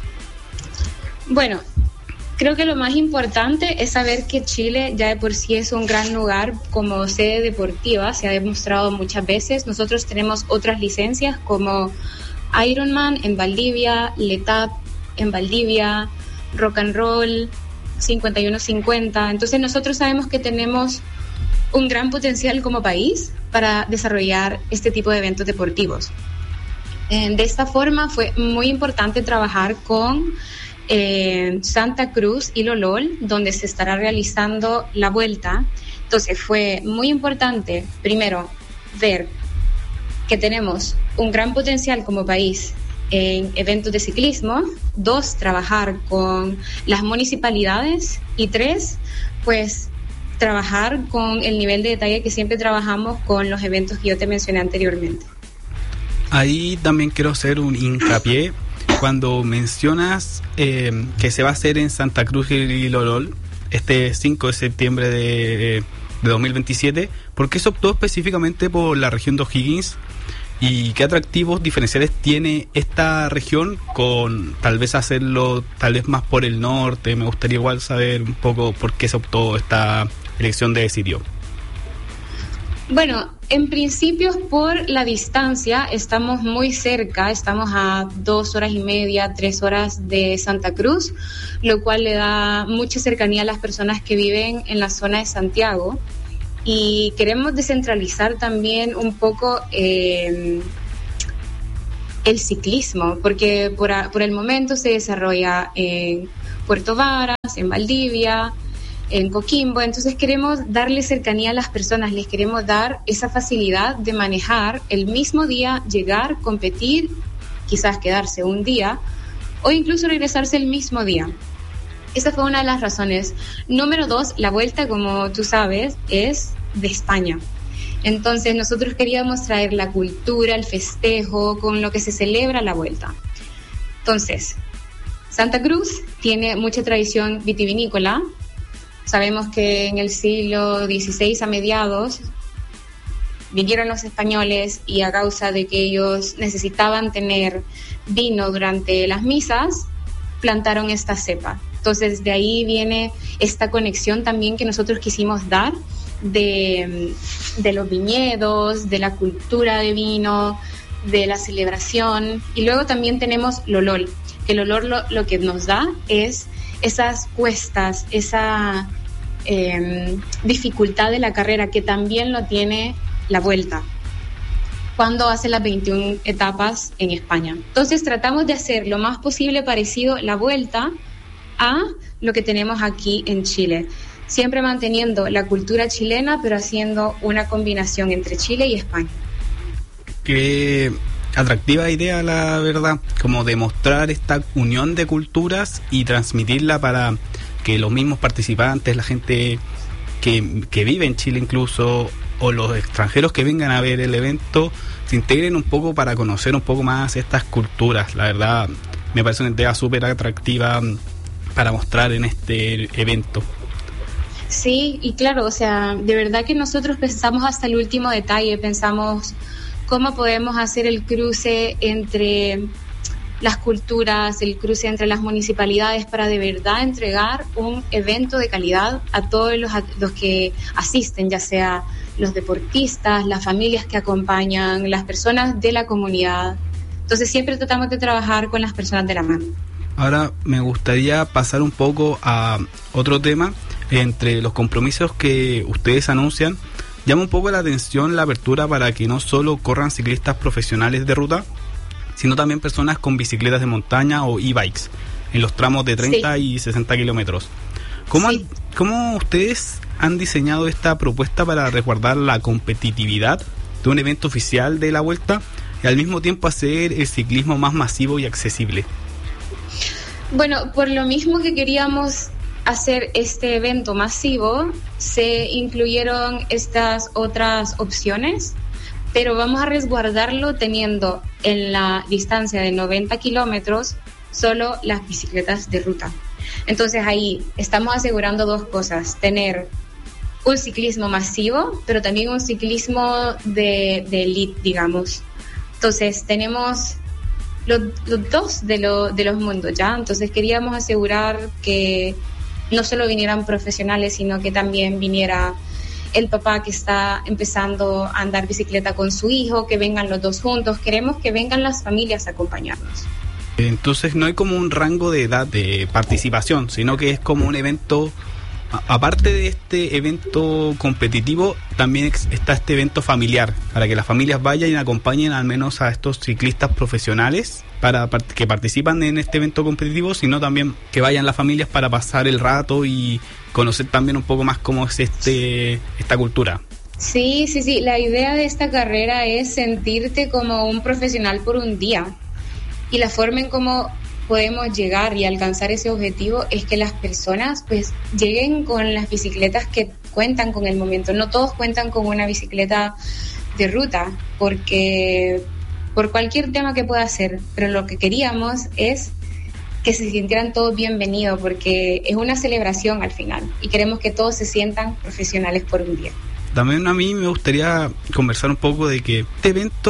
Bueno, creo que lo más importante es saber que Chile ya de por sí es un gran lugar como sede deportiva, se ha demostrado muchas veces. Nosotros tenemos otras licencias como Ironman en Valdivia, Letap en Valdivia, Rock and Roll, 5150. Entonces nosotros sabemos que tenemos un gran potencial como país para desarrollar este tipo de eventos deportivos. De esta forma fue muy importante trabajar con Santa Cruz y Lolol, donde se estará realizando la Vuelta. Entonces fue muy importante, primero, ver que tenemos un gran potencial como país en eventos de ciclismo. 2, trabajar con las municipalidades. Y 3, pues trabajar con el nivel de detalle que siempre trabajamos con los eventos que yo te mencioné anteriormente. Ahí también quiero hacer un hincapié cuando mencionas que se va a hacer en Santa Cruz y Lolol este 5 de septiembre de 2027. ¿Por qué se optó específicamente por la región de O'Higgins? ¿Y qué atractivos diferenciales tiene esta región con tal vez hacerlo tal vez más por el norte? Me gustaría igual saber un poco por qué se optó esta elección de sitio. Bueno, en principio por la distancia, estamos muy cerca, estamos a 2 horas y media, 3 horas de Santa Cruz, lo cual le da mucha cercanía a las personas que viven en la zona de Santiago. Y queremos descentralizar también un poco el ciclismo, porque por el momento se desarrolla en Puerto Varas, en Valdivia, en Coquimbo. Entonces queremos darle cercanía a las personas, les queremos dar esa facilidad de manejar el mismo día, llegar, competir, quizás quedarse un día o incluso regresarse el mismo día. Esa fue una de las razones. Número 2, la vuelta, como tú sabes, es de España. Entonces nosotros queríamos traer la cultura, el festejo, con lo que se celebra la vuelta. Entonces, Santa Cruz tiene mucha tradición vitivinícola. Sabemos que en el siglo XVI a mediados vinieron los españoles y a causa de que ellos necesitaban tener vino durante las misas, plantaron esta cepa. Entonces de ahí viene esta conexión también que nosotros quisimos dar de los viñedos, de la cultura de vino, de la celebración. Y luego también tenemos Lolol, que el olor lo que nos da es esas cuestas, esa dificultad de la carrera que también lo tiene la vuelta cuando hace las 21 etapas en España. Entonces tratamos de hacer lo más posible parecido la vuelta a lo que tenemos aquí en Chile, siempre manteniendo la cultura chilena, pero haciendo una combinación entre Chile y España. Qué atractiva idea, la verdad, como demostrar esta unión de culturas y transmitirla para que los mismos participantes, la gente que vive en Chile incluso, o los extranjeros que vengan a ver el evento, se integren un poco para conocer un poco más estas culturas. La verdad, me parece una idea súper atractiva para mostrar en este evento. Sí, y claro, o sea, de verdad que nosotros pensamos hasta el último detalle, pensamos cómo podemos hacer el cruce entre las culturas, el cruce entre las municipalidades para de verdad entregar un evento de calidad a todos los que asisten, ya sea los deportistas, las familias que acompañan, las personas de la comunidad. Entonces siempre tratamos de trabajar con las personas de la mano. Ahora me gustaría pasar un poco a otro tema. Entre los compromisos que ustedes anuncian, llama un poco la atención la apertura para que no solo corran ciclistas profesionales de ruta, sino también personas con bicicletas de montaña o e-bikes en los tramos de 30 y 60 kilómetros. ¿Cómo ustedes han diseñado esta propuesta para resguardar la competitividad de un evento oficial de la Vuelta y al mismo tiempo hacer el ciclismo más masivo y accesible? Bueno, por lo mismo que queríamos hacer este evento masivo, se incluyeron estas otras opciones, pero vamos a resguardarlo teniendo en la distancia de 90 kilómetros solo las bicicletas de ruta. Entonces ahí estamos asegurando dos cosas: tener un ciclismo masivo, pero también un ciclismo de elite, digamos. Entonces tenemos los dos de los mundos, ¿ya? Entonces queríamos asegurar que no solo vinieran profesionales, sino que también viniera el papá que está empezando a andar bicicleta con su hijo, que vengan los dos juntos. Queremos que vengan las familias a acompañarnos. Entonces no hay como un rango de edad de participación, sino que es como un evento, aparte de este evento competitivo, también está este evento familiar, para que las familias vayan y acompañen al menos a estos ciclistas profesionales para que participan en este evento competitivo, sino también que vayan las familias para pasar el rato y conocer también un poco más cómo es esta cultura. Sí, la idea de esta carrera es sentirte como un profesional por un día, y la forma en cómo podemos llegar y alcanzar ese objetivo es que las personas pues lleguen con las bicicletas que cuentan con el momento. No todos cuentan con una bicicleta de ruta, porque por cualquier tema que pueda ser, pero lo que queríamos es que se sintieran todos bienvenidos, porque es una celebración al final y queremos que todos se sientan profesionales por un día. También a mí me gustaría conversar un poco de que este evento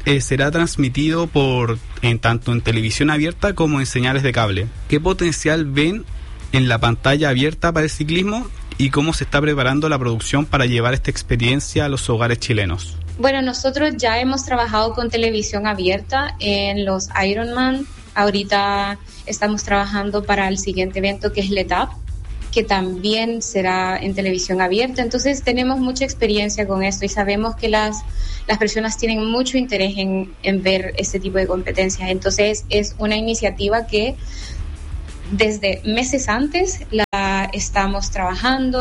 será transmitido tanto en televisión abierta como en señales de cable. ¿Qué potencial ven en la pantalla abierta para el ciclismo y cómo se está preparando la producción para llevar esta experiencia a los hogares chilenos? Bueno, nosotros ya hemos trabajado con televisión abierta en los Ironman. Ahorita estamos trabajando para el siguiente evento, que es LETAP, que también será en televisión abierta. Entonces tenemos mucha experiencia con esto y sabemos que las personas tienen mucho interés en ver este tipo de competencias. Entonces es una iniciativa que desde meses antes estamos trabajando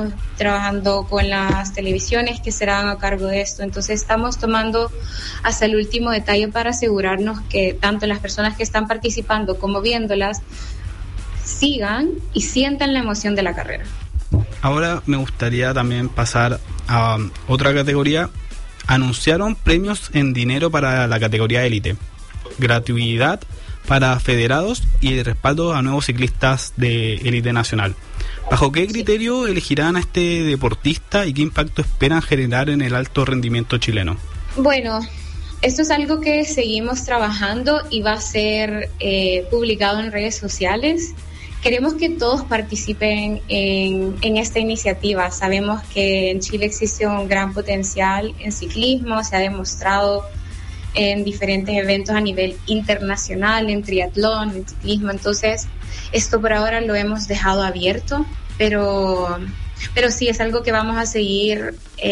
con las televisiones que serán a cargo de esto. Entonces estamos tomando hasta el último detalle para asegurarnos que tanto las personas que están participando como viéndolas sigan y sientan la emoción de la carrera. Ahora me gustaría también pasar a otra categoría. Anunciaron premios en dinero para la categoría élite, gratuidad para federados y respaldo a nuevos ciclistas de élite nacional. ¿Bajo qué criterio elegirán a este deportista y qué impacto esperan generar en el alto rendimiento chileno? Bueno, esto es algo que seguimos trabajando y va a ser publicado en redes sociales. Queremos que todos participen en esta iniciativa. Sabemos que en Chile existe un gran potencial en ciclismo, se ha demostrado en diferentes eventos a nivel internacional, en triatlón, en ciclismo. Entonces, esto por ahora lo hemos dejado abierto, pero sí es algo que vamos a seguir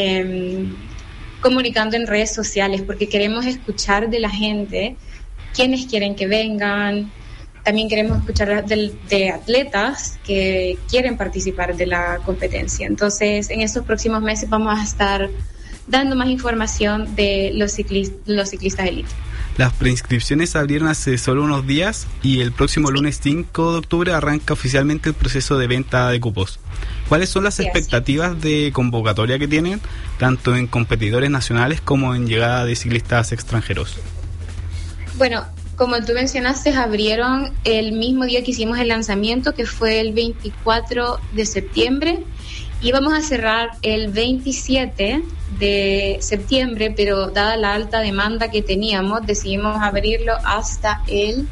comunicando en redes sociales, porque queremos escuchar de la gente quiénes quieren que vengan. También queremos escuchar de atletas que quieren participar de la competencia. Entonces, en estos próximos meses vamos a estar dando más información de los ciclistas élite. Las preinscripciones abrieron hace solo unos días y el próximo lunes 5 de octubre arranca oficialmente el proceso de venta de cupos. ¿Cuáles son las expectativas de convocatoria que tienen, tanto en competidores nacionales como en llegada de ciclistas extranjeros? Bueno, como tú mencionaste, abrieron el mismo día que hicimos el lanzamiento, que fue el 24 de septiembre, y vamos a cerrar el 27 de septiembre, pero dada la alta demanda que teníamos, decidimos abrirlo hasta el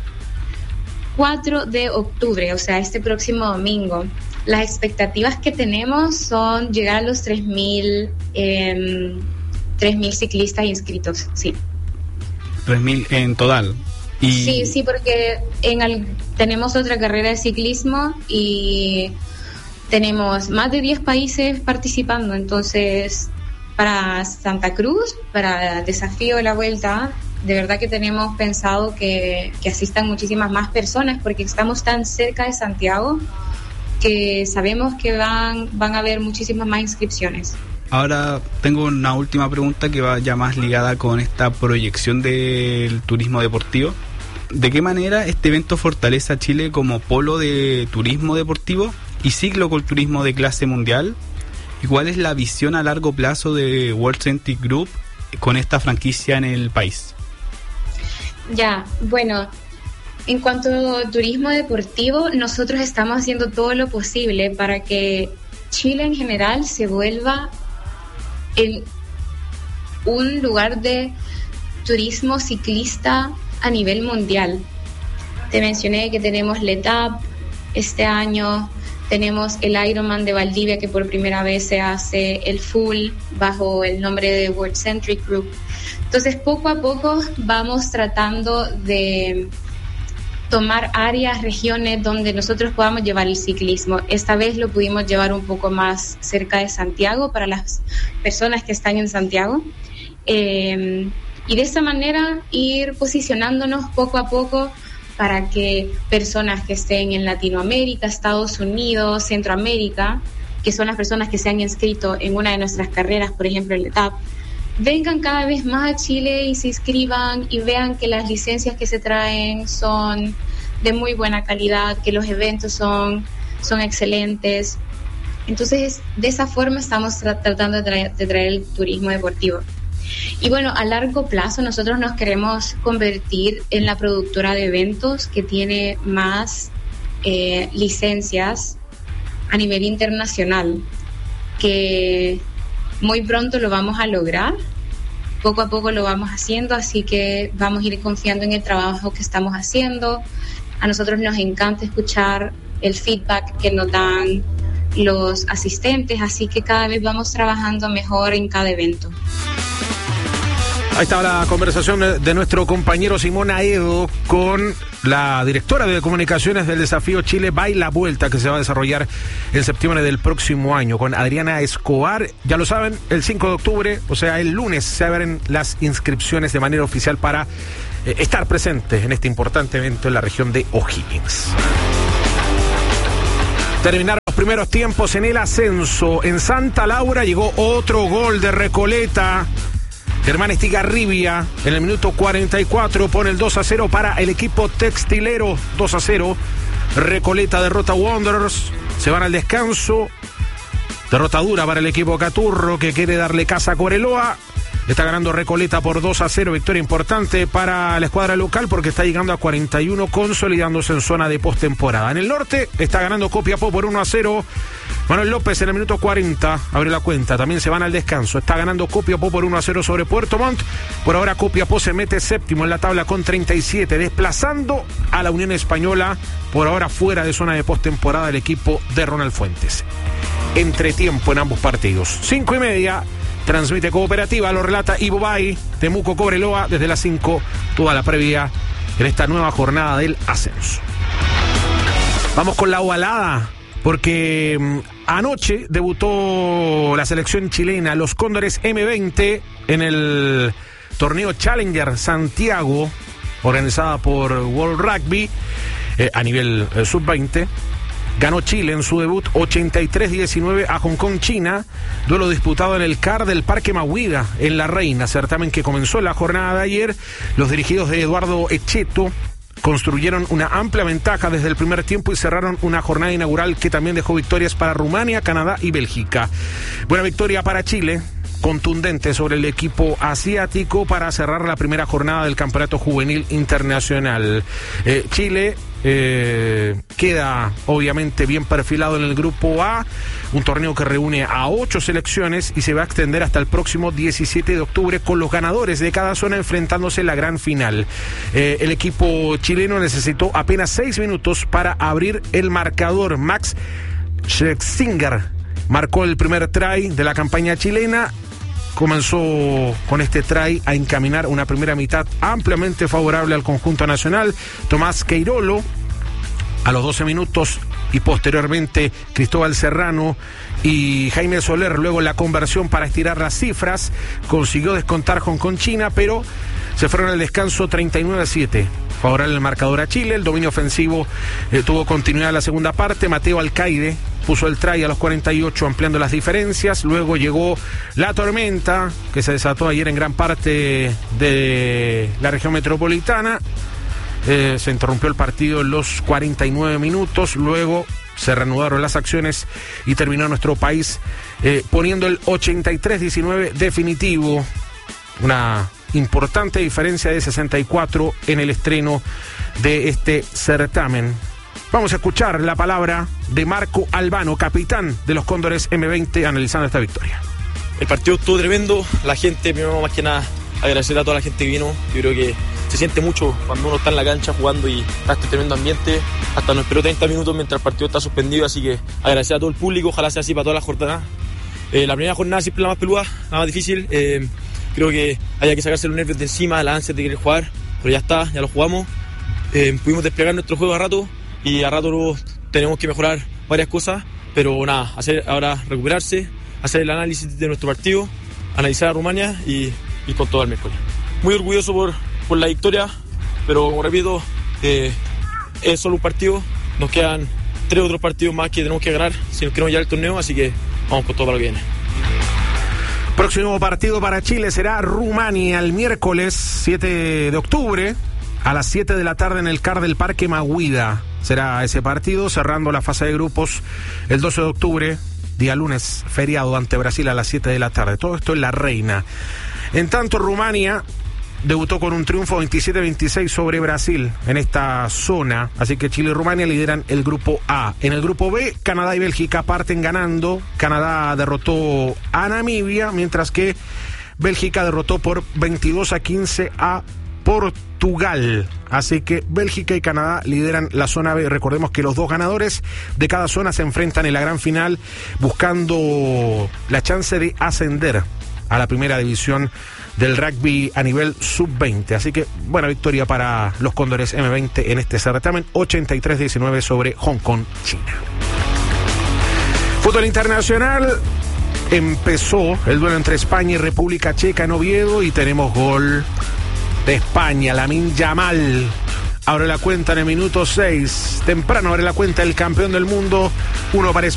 4 de octubre, o sea, este próximo domingo. Las expectativas que tenemos son llegar a los 3.000 ciclistas inscritos, sí. 3.000 en total. Sí, porque tenemos otra carrera de ciclismo y tenemos más de 10 países participando. Entonces, para Santa Cruz, para el desafío de la Vuelta, de verdad que tenemos pensado que asistan muchísimas más personas, porque estamos tan cerca de Santiago que sabemos que van a haber muchísimas más inscripciones. Ahora tengo una última pregunta que va ya más ligada con esta proyección del turismo deportivo. ¿De qué manera este evento fortalece a Chile como polo de turismo deportivo y cicloculturismo de clase mundial? ¿Y cuál es la visión a largo plazo de World Centric Group con esta franquicia en el país? Ya, bueno, en cuanto a turismo deportivo, nosotros estamos haciendo todo lo posible para que Chile en general se vuelva en un lugar de turismo ciclista a nivel mundial. Te mencioné que tenemos LETAP este año, tenemos el Ironman de Valdivia, que por primera vez se hace el full bajo el nombre de World Centric Group. Entonces, poco a poco vamos tratando de tomar áreas, regiones donde nosotros podamos llevar el ciclismo. Esta vez lo pudimos llevar un poco más cerca de Santiago para las personas que están en Santiago. Y de esta manera ir posicionándonos poco a poco para que personas que estén en Latinoamérica, Estados Unidos, Centroamérica, que son las personas que se han inscrito en una de nuestras carreras, por ejemplo el ETAP, vengan cada vez más a Chile y se inscriban y vean que las licencias que se traen son de muy buena calidad, que los eventos son excelentes. Entonces, de esa forma estamos tratando de traer el turismo deportivo. Y bueno, a largo plazo nosotros nos queremos convertir en la productora de eventos que tiene más licencias a nivel internacional, que muy pronto lo vamos a lograr. poco a poco lo vamos haciendo, así que vamos a ir confiando en el trabajo que estamos haciendo. A nosotros nos encanta escuchar el feedback que nos dan los asistentes, así que cada vez vamos trabajando mejor en cada evento. Ahí estaba la conversación de nuestro compañero Simón Aedo con la directora de comunicaciones del Desafío Chile Baila Vuelta, que se va a desarrollar en septiembre del próximo año, con Adriana Escobar. Ya lo saben, el 5 de octubre, o sea, el lunes, se abren las inscripciones de manera oficial para estar presentes en este importante evento en la región de O'Higgins. Terminaron los primeros tiempos en el ascenso. En Santa Laura llegó otro gol de Recoleta. Germán Estigarribia en el minuto 44 pone el 2-0 para el equipo textilero. 2-0. Recoleta derrota a Wanderers. Se van al descanso. Derrota dura para el equipo Caturro, que quiere darle casa a Coreloa. Está ganando Recoleta por 2-0, victoria importante para la escuadra local porque está llegando a 41, consolidándose en zona de postemporada. En el norte está ganando Copiapó por 1-0. Manuel López en el minuto 40 abre la cuenta, también se van al descanso. Está ganando Copiapó por 1-0 sobre Puerto Montt. Por ahora Copiapó se mete séptimo en la tabla con 37, desplazando a la Unión Española, por ahora fuera de zona de postemporada, el equipo de Ronald Fuentes. Entretiempo en ambos partidos. 5:30. Transmite Cooperativa, lo relata Ivo Bay, Temuco Cobreloa, desde las 5, toda la previa en esta nueva jornada del ascenso. Vamos con la ovalada, porque anoche debutó la selección chilena, los Cóndores M20, en el torneo Challenger Santiago, organizada por World Rugby, a nivel sub-20. Ganó Chile en su debut 83-19 a Hong Kong, China. Duelo disputado en el CAR del Parque Mahuida, en La Reina, certamen que comenzó en la jornada de ayer. Los dirigidos de Eduardo Echeto construyeron una amplia ventaja desde el primer tiempo y cerraron una jornada inaugural que también dejó victorias para Rumania, Canadá y Bélgica. Buena victoria para Chile, contundente sobre el equipo asiático para cerrar la primera jornada del Campeonato Juvenil Internacional. Chile queda obviamente bien perfilado en el grupo A, un torneo que reúne a 8 selecciones y se va a extender hasta el próximo 17 de octubre con los ganadores de cada zona enfrentándose en la gran final. El equipo chileno necesitó apenas 6 minutos para abrir el marcador. Max Scherzinger marcó el primer try de la campaña chilena. Comenzó con este try a encaminar una primera mitad ampliamente favorable al conjunto nacional. Tomás Queirolo a los 12 minutos y posteriormente Cristóbal Serrano y Jaime Soler, luego la conversión para estirar las cifras, consiguió descontar Hong Kong, China, pero se fueron al descanso 39-7. Favorable el marcador a Chile, el dominio ofensivo tuvo continuidad en la segunda parte. Mateo Alcaide puso el try a los 48 ampliando las diferencias. Luego llegó la tormenta que se desató ayer en gran parte de la región metropolitana. Se interrumpió el partido en los 49 minutos. Luego se reanudaron las acciones y terminó nuestro país poniendo el 83-19 definitivo. Una importante diferencia de 64 en el estreno de este certamen. Vamos a escuchar la palabra de Marco Albano, capitán de los Cóndores M20, analizando esta victoria. El partido estuvo tremendo, la gente, primero más que nada, agradecer a toda la gente que vino. Yo creo que se siente mucho cuando uno está en la cancha jugando y está este tremendo ambiente. Hasta nos esperó 30 minutos mientras el partido está suspendido, así que agradecer a todo el público, ojalá sea así para toda la jornada. La primera jornada siempre la más peluda, la más difícil. Creo que haya que sacarse los nervios de encima, la ansia de querer jugar, pero ya está, ya lo jugamos. Pudimos desplegar nuestro juego a rato y a rato tenemos que mejorar varias cosas, pero nada, hacer ahora recuperarse, hacer el análisis de nuestro partido, analizar a Rumania y con todo el miércoles. Muy orgulloso por la victoria, pero como repito, es solo un partido, nos quedan 3 otros partidos más que tenemos que ganar si nos queremos llevar el torneo, así que vamos con todo para lo que viene. Próximo partido para Chile será Rumania el miércoles 7 de octubre a las 7 de la tarde en el CAR del Parque Mahuida. Será ese partido, cerrando la fase de grupos el 12 de octubre, día lunes, feriado ante Brasil a las 7 de la tarde. Todo esto en La Reina. En tanto, Rumania debutó con un triunfo 27-26 sobre Brasil en esta zona, así que Chile y Rumania lideran el grupo A. En el grupo B, Canadá y Bélgica parten ganando. Canadá derrotó a Namibia, mientras que Bélgica derrotó por 22-15 a Portugal. Así que Bélgica y Canadá lideran la zona B. Recordemos que los dos ganadores de cada zona se enfrentan en la gran final buscando la chance de ascender a la primera división del rugby a nivel sub-20. Así que buena victoria para los Cóndores M20 en este certamen, 83-19 sobre Hong Kong, China. Fútbol internacional. Empezó el duelo entre España y República Checa en Oviedo y tenemos gol de España. Lamine Yamal abre la cuenta en el minuto 6. Temprano abre la cuenta el campeón del mundo. 1 para España.